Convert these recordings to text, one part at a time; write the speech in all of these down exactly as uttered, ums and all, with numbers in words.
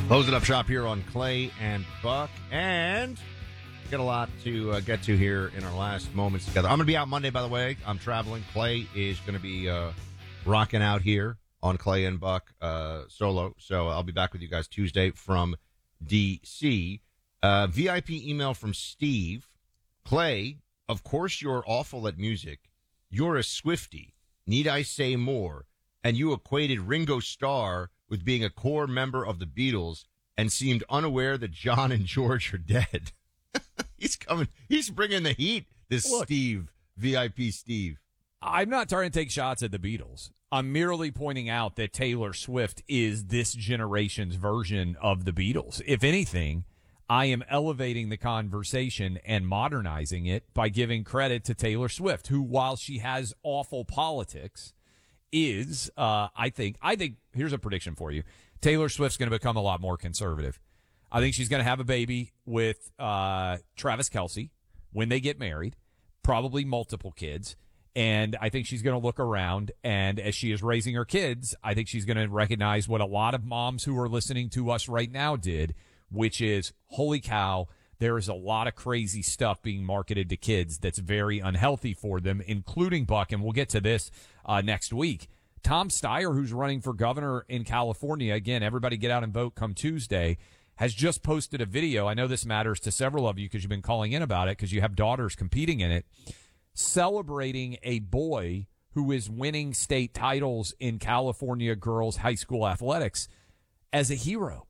Closing up shop here on Clay and Buck, and we got a lot to uh, get to here in our last moments together. I'm going to be out Monday, by the way. I'm traveling. Clay is going to be uh, rocking out here on Clay and Buck uh, solo, so I'll be back with you guys Tuesday from D C. Uh, V I P email from Steve. Clay, of course you're awful at music. You're a Swiftie. Need I say more? And you equated Ringo Starr with being a core member of the Beatles and seemed unaware that John and George are dead. He's coming. He's bringing the heat, this Look, Steve, V I P Steve. I'm not trying to take shots at the Beatles. I'm merely pointing out that Taylor Swift is this generation's version of the Beatles. If anything, I am elevating the conversation and modernizing it by giving credit to Taylor Swift, who, while she has awful politics, is, uh, I think, I think, here's a prediction for you. Taylor Swift's going to become a lot more conservative. I think she's going to have a baby with uh, Travis Kelce when they get married, probably multiple kids. And I think she's going to look around, and as she is raising her kids, I think she's going to recognize what a lot of moms who are listening to us right now did, which is, holy cow, there is a lot of crazy stuff being marketed to kids that's very unhealthy for them, including Buck, and we'll get to this uh, next week. Tom Steyer, who's running for governor in California, again, everybody get out and vote come Tuesday, has just posted a video. I know this matters to several of you because you've been calling in about it because you have daughters competing in it, celebrating a boy who is winning state titles in California girls high school athletics as a hero.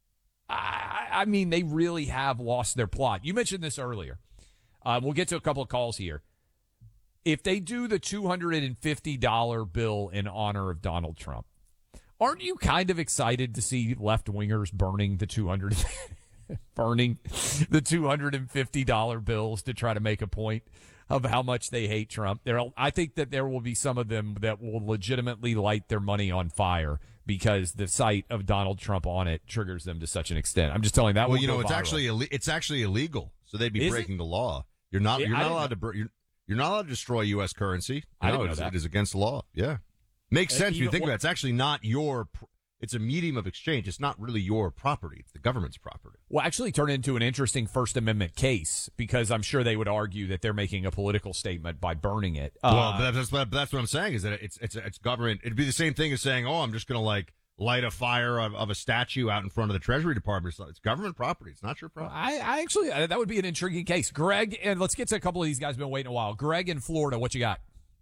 I, I mean, they really have lost their plot. You mentioned this earlier. Uh, we'll get to a couple of calls here. If they do the two hundred fifty dollars bill in honor of Donald Trump, aren't you kind of excited to see left-wingers burning the two hundred burning the two hundred fifty dollars bills to try to make a point of how much they hate Trump? There, I think that there will be some of them that will legitimately light their money on fire because the sight of Donald Trump on it triggers them to such an extent. I'm just telling you that. Well, you know, viral. it's actually Ill- it's actually illegal, so they'd be Is breaking it? the law. You're not Yeah, you're I not didn't allowed know. to bur- you're, you're not allowed to destroy U S currency. I No, didn't know it's, that. it is against the law. Yeah, makes Uh, sense when you you think know, about it. It's actually not your. Pr- It's a medium of exchange. It's not really your property. It's the government's property. Well, actually turn into an interesting First Amendment case because I'm sure they would argue that they're making a political statement by burning it. Uh, well, but that's, but that's what I'm saying is that it's it's it's government. It'd be the same thing as saying, oh, I'm just going to like light a fire of, of a statue out in front of the Treasury Department. It's government property. It's not your property. I, I actually, uh, that would be an intriguing case. Greg, and let's get to a couple of these guys who've been waiting a while. Greg in Florida, what you got?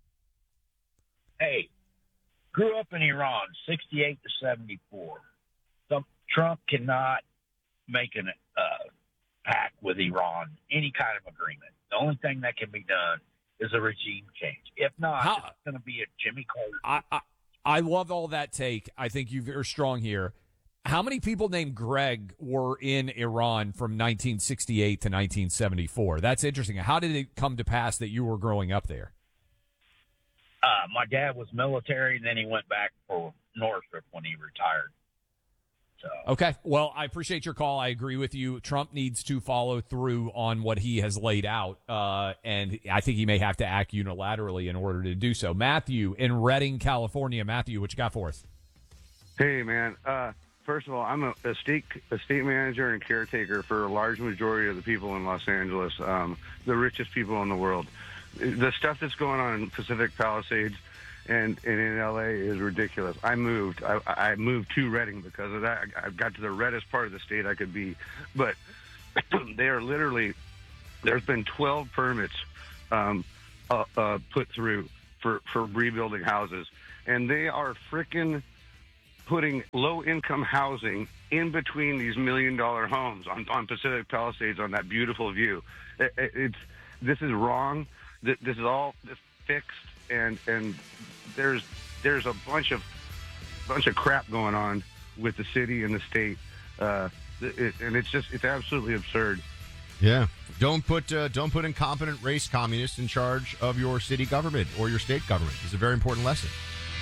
Hey, grew up in Iran, sixty-eight to seventy-four. Some, Trump cannot make a uh, pact with Iran, any kind of agreement. The only thing that can be done is a regime change. If not, How, it's going to be a Jimmy Carter. I, I, I love all that take. I think you're strong here. How many people named Greg were in Iran from nineteen sixty-eight to nineteen seventy-four? That's interesting. How did it come to pass that you were growing up there? Uh, my dad was military, and then he went back for Northrop when he retired. So. Okay. Well, I appreciate your call. I agree with you. Trump needs to follow through on what he has laid out, uh, and I think he may have to act unilaterally in order to do so. Matthew in Redding, California. Matthew, what you got for us? Hey, man. Uh, first of all, I'm a estate, estate manager and caretaker for a large majority of the people in Los Angeles, um, the richest people in the world. The stuff that's going on in Pacific Palisades and, and in L A is ridiculous. I moved. I, I moved to Redding because of that. I, I got to the reddest part of the state I could be. But they are literally, there's been twelve permits um, uh, uh, put through for, for rebuilding houses. And they are frickin' putting low-income housing in between these million-dollar homes on, on Pacific Palisades on that beautiful view. It, it, it's This is wrong. This is all fixed, and and there's there's a bunch of bunch of crap going on with the city and the state, uh, it, and it's just it's absolutely absurd. Yeah, don't put uh, don't put incompetent race communists in charge of your city government or your state government. It's a very important lesson.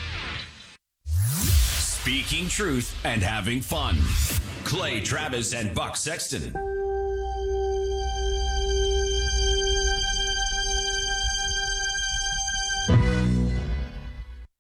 Speaking truth and having fun. Clay Travis and Buck Sexton. Boy,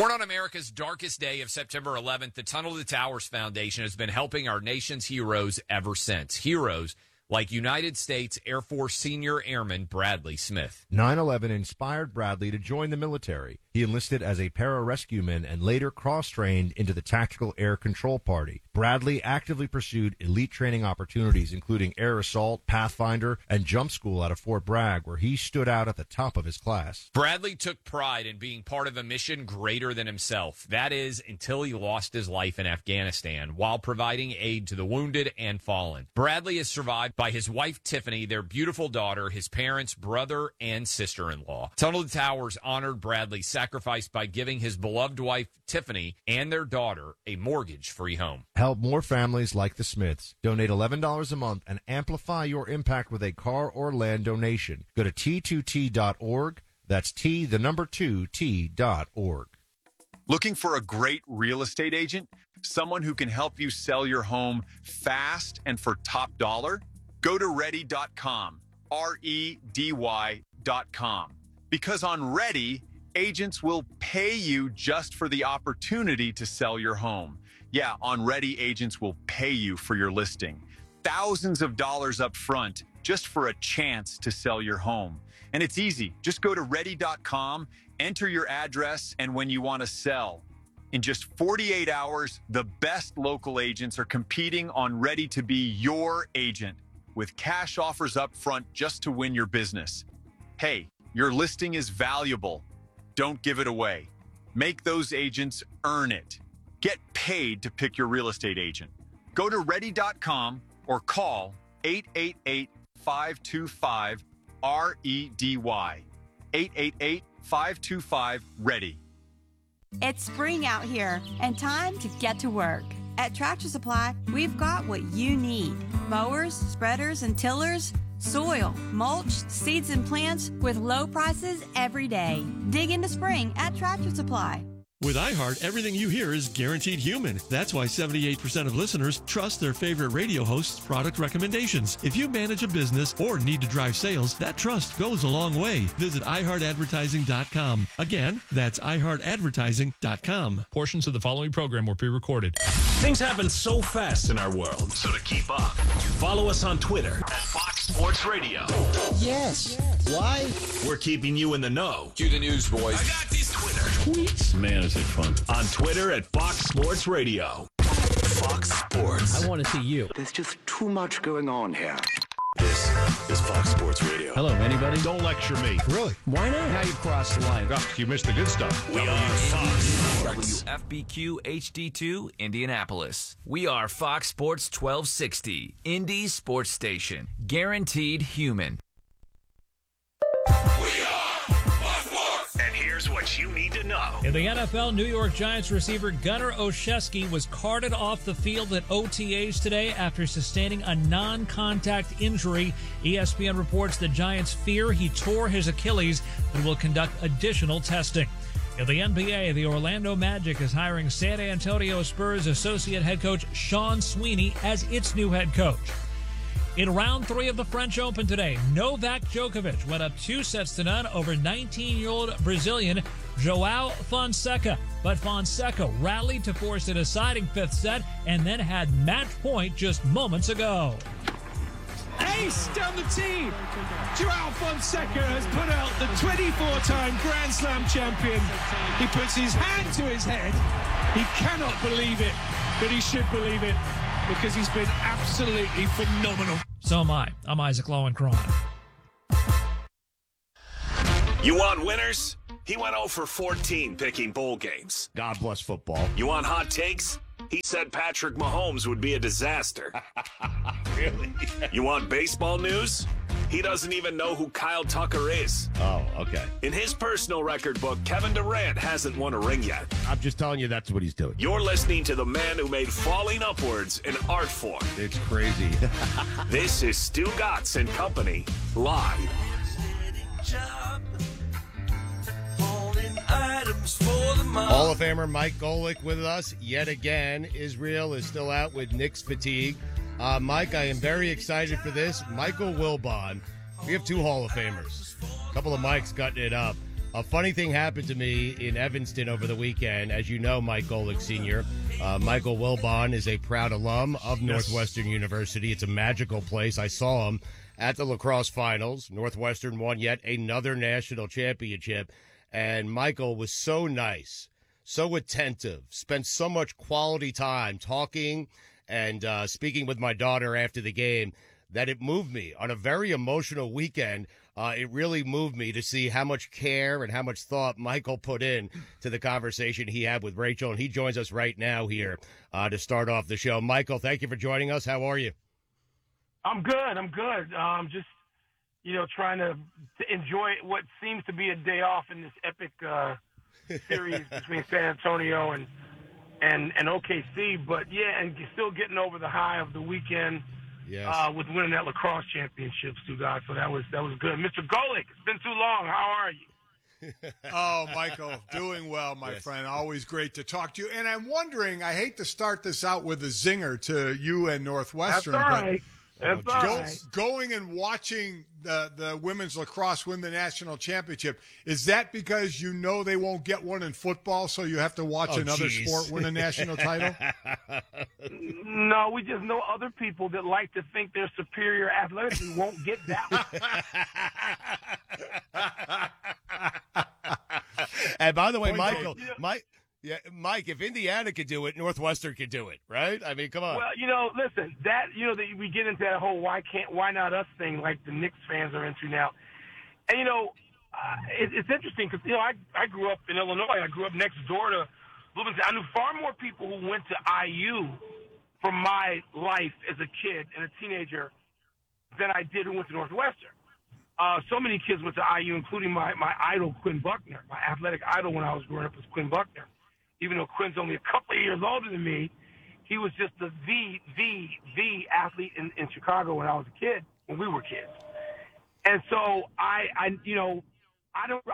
Born on America's darkest day of September eleventh, the Tunnel to Towers Foundation has been helping our nation's heroes ever since. Heroes like United States Air Force Senior Airman Bradley Smith. nine eleven inspired Bradley to join the military. He enlisted as a pararescueman and later cross-trained into the Tactical Air Control Party. Bradley actively pursued elite training opportunities, including air assault, Pathfinder, and jump school out of Fort Bragg, where he stood out at the top of his class. Bradley took pride in being part of a mission greater than himself. That is, until he lost his life in Afghanistan while providing aid to the wounded and fallen. Bradley is survived by his wife, Tiffany, their beautiful daughter, his parents, brother, and sister-in-law. Tunnel to Towers honored Bradley's sacrifice by giving his beloved wife, Tiffany, and their daughter a mortgage-free home. Help more families like the Smiths. Donate eleven dollars a month and amplify your impact with a car or land donation. Go to T two T dot org. That's T, the number two, T dot org. Looking for a great real estate agent? Someone who can help you sell your home fast and for top dollar? Go to ready dot com, R E D Y dot com. Because on Ready, agents will pay you just for the opportunity to sell your home. Yeah, on Ready, agents will pay you for your listing. Thousands of dollars up front just for a chance to sell your home. And it's easy. Just go to ready dot com, enter your address, and when you want to sell. In just forty-eight hours, the best local agents are competing on Ready to be your agent, with cash offers up front just to win your business. Hey, your listing is valuable. Don't give it away. Make those agents earn it. Get paid to pick your real estate agent. Go to ready dot com or call eight eight eight, five two five, R E D Y. eight eight eight, five two five, READY. It's spring out here and time to get to work. At Tractor Supply, we've got what you need. Mowers, spreaders, and tillers, soil, mulch, seeds, and plants with low prices every day. Dig into spring at Tractor Supply. With iHeart, everything you hear is guaranteed human. That's why seventy-eight percent of listeners trust their favorite radio host's product recommendations. If you manage a business or need to drive sales, that trust goes a long way. Visit i heart advertising dot com. Again, that's i heart advertising dot com. Portions of the following program were pre-recorded. Things happen so fast in our world, so to keep up, follow us on Twitter at Fox Sports Radio. Yes. Why? We're keeping you in the know. Cue the news, boys. I got these Twitter Tweets? Man, is it fun. On Twitter at Fox Sports Radio. Fox Sports. I want to see you. There's just too much going on here. This is Fox Sports Radio. Hello, anybody? Don't lecture me. Really? Why not? Now you crossed the line. Oh, you missed the good stuff. We are Fox Sports. W F B Q H D two, Indianapolis. We are Fox Sports twelve sixty, Indy Sports Station. Guaranteed human. And here's what you need to know. In the N F L, New York Giants receiver Gunnar Olszewski was carted off the field at O T As today after sustaining a non-contact injury. E S P N reports the Giants fear he tore his Achilles and will conduct additional testing. In the N B A, the Orlando Magic is hiring San Antonio Spurs associate head coach Sean Sweeney as its new head coach. In round three of the French Open today, Novak Djokovic went up two sets to none over nineteen-year-old Brazilian João Fonseca. But Fonseca rallied to force a deciding fifth set and then had match point just moments ago. Ace down the tee. João Fonseca has put out the twenty-four-time Grand Slam champion. He puts his hand to his head. He cannot believe it, but he should believe it, because he's been absolutely phenomenal. So am I. I'm Isaac Lowenkron. You want winners? He went oh for fourteen picking bowl games. God bless football. You want hot takes? He said Patrick Mahomes would be a disaster. Really? You want baseball news? He doesn't even know who Kyle Tucker is. Oh, okay. In his personal record book, Kevin Durant hasn't won a ring yet. I'm just telling you that's what he's doing. You're listening to the man who made falling upwards an art form. It's crazy. This is Stu Gatz and Company, live. Hall of Famer Mike Golick with us yet again. Israel is still out with Knicks fatigue. Uh, Mike, I am very excited for this. Michael Wilbon. We have two Hall of Famers. A couple of Mikes gutting it up. A funny thing happened to me in Evanston over the weekend. As you know, Mike Golick Senior, uh, Michael Wilbon is a proud alum of Northwestern University. It's a magical place. I saw him at the lacrosse finals. Northwestern won yet another national championship. And Michael was so nice, so attentive, spent so much quality time talking and uh, speaking with my daughter after the game that it moved me on a very emotional weekend. Uh, it really moved me to see how much care and how much thought Michael put in to the conversation he had with Rachel. And he joins us right now here uh, to start off the show. Michael, thank you for joining us. How are you? I'm good. I'm good. Um, just, you know, trying to, to enjoy what seems to be a day off in this epic uh, series between San Antonio and, and, and O K C. But, yeah, and still getting over the high of the weekend. Yes. Uh, with winning that lacrosse championships, too, guys. So that was that was good. Mister Golick, it's been too long. How are you? Oh, Michael, doing well, my yes. friend. Always great to talk to you. And I'm wondering, I hate to start this out with a zinger to you and Northwestern. That's all right. That's go, all right. Going and watching the, the women's lacrosse win the national championship, is that because you know they won't get one in football, so you have to watch oh, another geez. sport win a national title? No, we just know other people that like to think they're superior athletically won't get that one. And by the way, Point Michael, you know, Mike, yeah, Mike, if Indiana could do it, Northwestern could do it, right? I mean, come on. Well, you know, listen, that, you know, that we get into that whole why can't, why not us thing like the Knicks fans are into now. And, you know, uh, it, it's interesting because, you know, I, I grew up in Illinois. I grew up next door to Bloomington. I knew far more people who went to I U from my life as a kid and a teenager than I did who went to Northwestern. Uh, so many kids went to I U, including my, my idol, Quinn Buckner. My athletic idol when I was growing up was Quinn Buckner. Even though Quinn's only a couple of years older than me, he was just the, the, the, the athlete in, in Chicago when I was a kid, when we were kids. And so I, I you know, I don't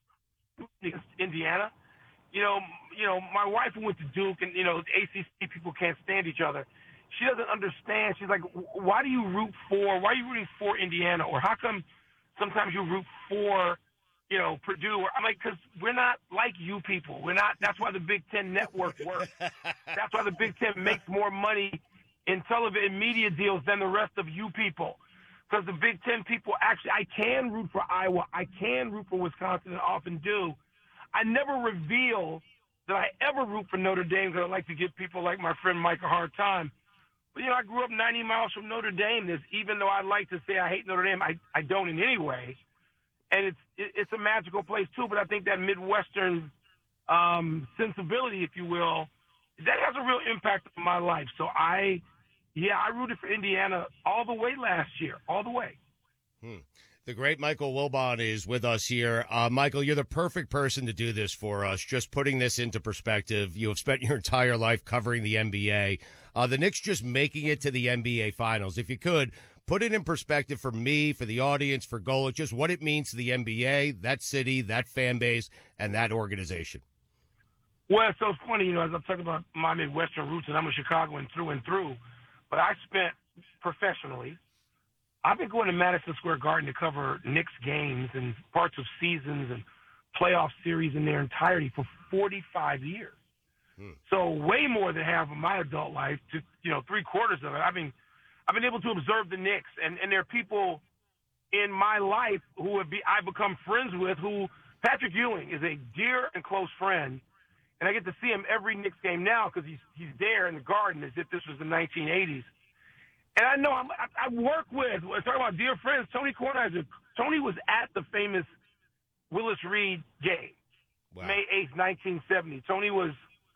against Indiana. You know, you know, my wife who went to Duke, and, you know, A C C people can't stand each other. She doesn't understand. She's like, why do you root for, why are you rooting for Indiana? Or how come sometimes you root for, you know, Purdue? I'm like, because we're not like you people. We're not. That's why the Big Ten network works. That's why the Big Ten makes more money in television media deals than the rest of you people. Because the Big Ten people actually, I can root for Iowa. I can root for Wisconsin and often do. I never reveal that I ever root for Notre Dame because I like to give people like my friend Mike a hard time. But, you know, I grew up ninety miles from Notre Dame. There's, even though I like to say I hate Notre Dame, I, I don't in any way. And it's it's a magical place, too. But I think that Midwestern um, sensibility, if you will, that has a real impact on my life. So, I, yeah, I rooted for Indiana all the way last year, all the way. Hmm. The great Michael Wilbon is with us here. Uh, Michael, you're the perfect person to do this for us, just putting this into perspective. You have spent your entire life covering the N B A. Uh, the Knicks just making it to the N B A Finals. If you could, put it in perspective for me, for the audience, for Golick, just what it means to the N B A, that city, that fan base, and that organization. Well, it's so funny, you know, as I'm talking about my Midwestern roots, and I'm a Chicagoan through and through, but I spent professionally, I've been going to Madison Square Garden to cover Knicks games and parts of seasons and playoff series in their entirety for forty-five years. Hmm. So way more than half of my adult life, to, you know, three quarters of it. I mean, I've been able to observe the Knicks, and, and there are people in my life who have be, I've become friends with who, Patrick Ewing is a dear and close friend, and I get to see him every Knicks game now because he's, he's there in the Garden as if this was the nineteen eighties. And I know I'm, I, I work with, we're talking about dear friends, Tony Kornheiser. Tony was at the famous Willis Reed game, wow. May eighth, nineteen seventy. Tony was,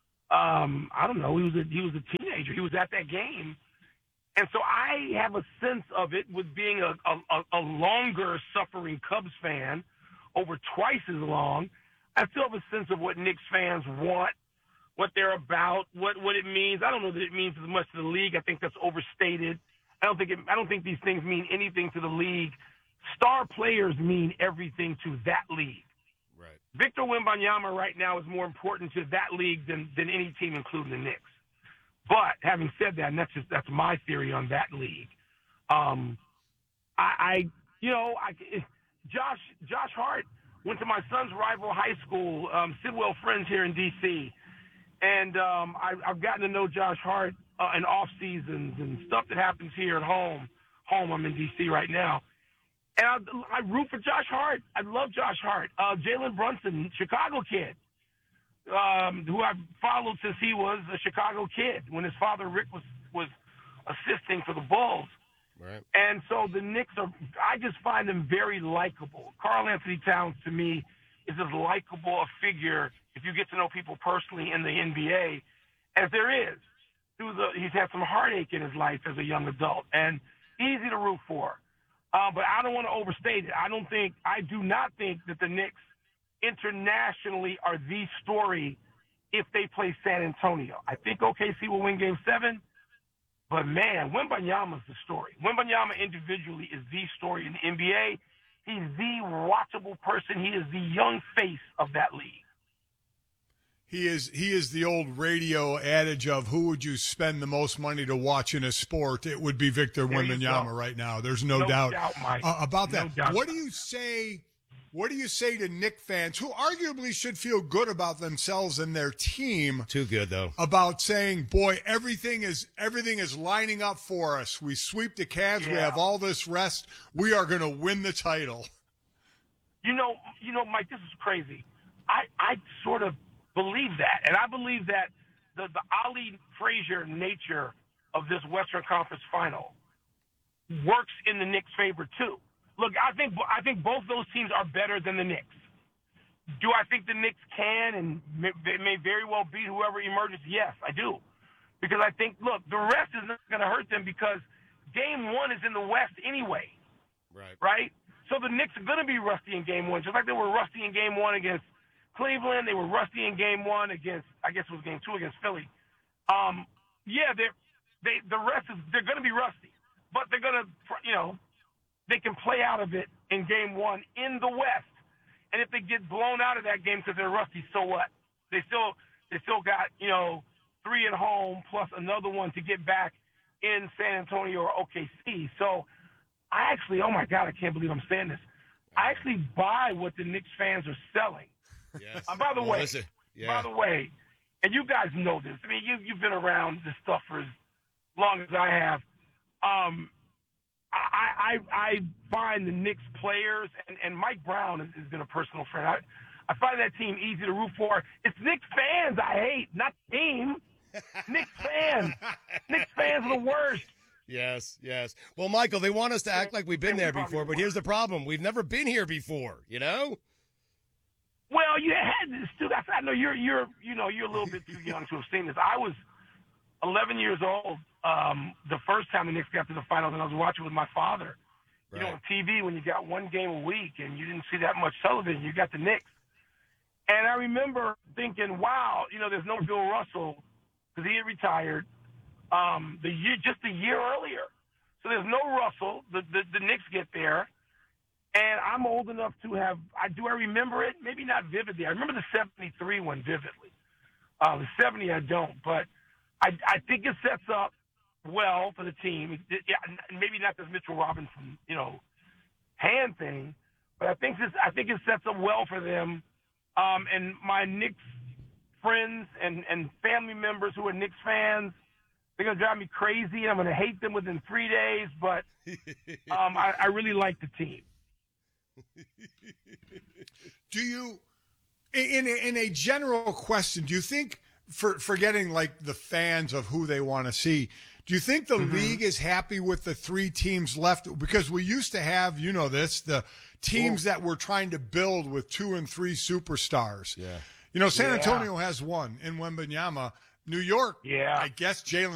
um, I don't know, he was a, he was a teenager. He was at that game. And so I have a sense of it with being a, a, a longer suffering Cubs fan, over twice as long. I still have a sense of what Knicks fans want, what they're about, what, what it means. I don't know that it means as much to the league. I think that's overstated. I don't think it, I don't think these things mean anything to the league. Star players mean everything to that league. Right. Victor Wembanyama right now is more important to that league than, than any team, including the Knicks. But having said that, and that's just that's my theory on that league. Um, I, I you know, I, Josh Josh Hart went to my son's rival high school, um, Sidwell Friends here in D C, and um, I, I've gotten to know Josh Hart uh, in off seasons and stuff that happens here at home. Home, I'm in D C right now, and I, I root for Josh Hart. I love Josh Hart. Uh, Jalen Brunson, Chicago kid, um, who I've followed since he was a Chicago kid when his father Rick was was assisting for the Bulls. Right. And so the Knicks are, I just find them very likable. Karl Anthony Towns, to me, is as likable a figure if you get to know people personally in the N B A as there is. Through the, he's had some heartache in his life as a young adult, and easy to root for. Uh, but I don't want to overstate it. I don't think, I do not think that the Knicks internationally are the story if they play San Antonio. I think O K C will win Game seven. But, man, Wembanyama's the story. Wembanyama individually is the story in the N B A. He's the watchable person. He is the young face of that league. He is he is the old radio adage of who would you spend the most money to watch in a sport? It would be Victor Wembanyama right now. There's no, no doubt, doubt Mike. Uh, about that. No doubt. What do you say? What do you say to Knick fans who arguably should feel good about themselves and their team? Too good though. About saying, "Boy, everything is everything is lining up for us. We sweep the Cavs. Yeah. We have all this rest. We are going to win the title." You know, you know, Mike, this is crazy. I, I sort of believe that, and I believe that the the Ali Frazier nature of this Western Conference Final works in the Knicks' favor too. Look, I think I think both those teams are better than the Knicks. Do I think the Knicks can and may, they may very well beat whoever emerges? Yes, I do. Because I think, look, the rest is not going to hurt them because Game one is in the West anyway. Right. Right? So the Knicks are going to be rusty in Game one. Just like they were rusty in Game one against Cleveland. They were rusty in Game one against, I guess it was Game two against Philly. Um, yeah, they're, they the rest is, they're going to be rusty. But they're going to, you know, they can play out of it in Game one in the West. And if they get blown out of that game because they're rusty, so what? They still they still got, you know, three at home plus another one to get back in San Antonio or O K C. So I actually, oh, my God, I can't believe I'm saying this. I actually buy what the Knicks fans are selling. Yes. Uh, by the Well, way, listen, yeah. by the way, and you guys know this. I mean, you, you've been around this stuff for as long as I have. Um, I, I I find the Knicks players, and, and Mike Brown has, has been a personal friend. I, I find that team easy to root for. It's Knicks fans I hate, not the team. Knicks fans. Knicks fans are the worst. Yes, yes. Well, Michael, they want us to act like we've been there before, but here's the problem. We've never been here before, you know? Well, you had this, too. I know you're, you're, you know, you're a little bit too young to have seen this. I was eleven years old um, the first time the Knicks got to the finals, and I was watching with my father. Right. You know, on T V, when you got one game a week and you didn't see that much television, you got the Knicks. And I remember thinking, wow, you know, there's no Bill Russell because he had retired um, the year just a year earlier. So there's no Russell. The, the, the Knicks get there. And I'm old enough to have – I do I remember it? Maybe not vividly. I remember the seventy-three one vividly. Uh, the seventy I don't. But I, I think it sets up well for the team. It, yeah, maybe not this Mitchell Robinson, you know, hand thing, but I think this. I think it sets up well for them. Um, and my Knicks friends and, and family members who are Knicks fans, they're going to drive me crazy. I'm going to hate them within three days, but um, I, I really like the team. Do you, in a, in a general question, do you think, for forgetting like the fans of who they want to see, do you think the mm-hmm. league is happy with the three teams left? Because we used to have, you know this, the teams Ooh. that were trying to build with two and three superstars. Yeah. You know, San yeah. Antonio has one in Wembanyama. New York, yeah. I guess Jalen